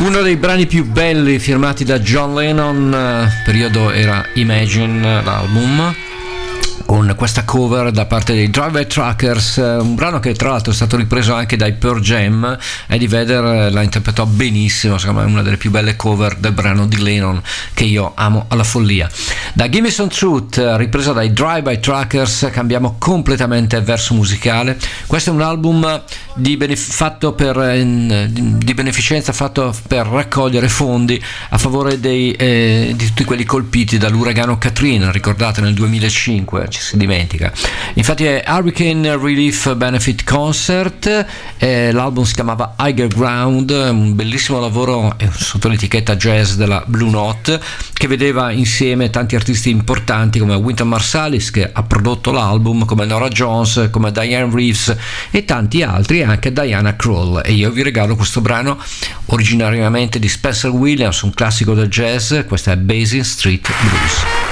Uno dei brani più belli firmati da John Lennon, periodo era Imagine, l'album, con questa cover da parte dei Drive-By Truckers, un brano che tra l'altro è stato ripreso anche dai Pearl Jam. Eddie Vedder la interpretò benissimo, secondo me è una delle più belle cover del brano di Lennon che io amo alla follia. Da Gimme Some Truth, ripresa dai Drive-By Truckers, cambiamo completamente verso musicale. Questo è un album di beneficenza fatto per raccogliere fondi a favore di tutti quelli colpiti dall'uragano Katrina, ricordate, nel 2005, ci si dimentica. Infatti è Hurricane Relief Benefit Concert, l'album si chiamava Higher Ground, un bellissimo lavoro sotto l'etichetta jazz della Blue Note, che vedeva insieme tanti artisti importanti come Wynton Marsalis, che ha prodotto l'album, come Norah Jones, come Diane Reeves e tanti altri, anche Diana Krall. E io vi regalo questo brano originariamente di Spencer Williams, un classico del jazz. Questa è Basin Street Blues.